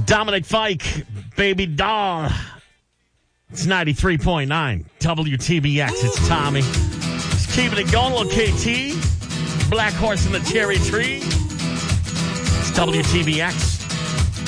Dominic Fike, Baby Doll. It's 93.9 WTBX. It's Tommy. Just keeping it going. Little KT. Black Horse in the Cherry Tree. It's WTBX.